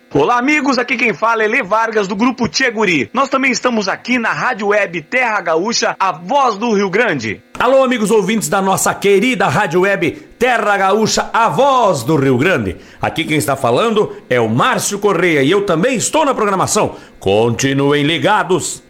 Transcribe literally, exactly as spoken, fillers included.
Olá amigos, aqui quem fala é Lê Vargas do Grupo Tchê Guri. Nós também estamos aqui na Rádio Web Terra Gaúcha, a voz do Rio Grande. Alô amigos ouvintes da nossa querida Rádio Web Terra Gaúcha, a voz do Rio Grande. Aqui quem está falando é o Márcio Correia e eu também estou na programação. Continuem ligados.